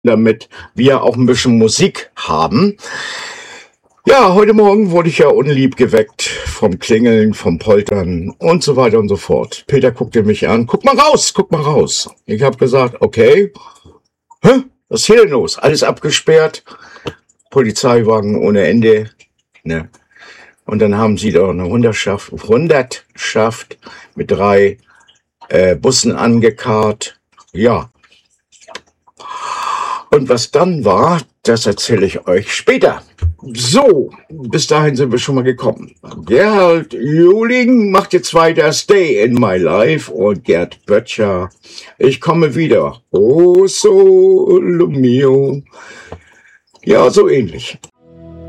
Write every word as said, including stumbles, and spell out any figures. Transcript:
damit wir auch ein bisschen Musik haben. Ja, heute Morgen wurde ich ja unlieb geweckt vom Klingeln, vom Poltern und so weiter und so fort. Peter guckte mich an. Guck mal raus, guck mal raus. Ich habe gesagt, okay. Hä? Was ist hier denn los? Alles abgesperrt. Polizeiwagen ohne Ende. Ne? Und dann haben sie da eine Hundertschaft, Hundertschaft mit drei äh, Bussen angekarrt. Ja. Und was dann war, das erzähle ich euch später. So, bis dahin sind wir schon mal gekommen. Gerhard Juhling macht jetzt weiter Stay in My Life und Gerd Böttcher, ich komme wieder. Oh, solo mio. Ja, so ähnlich.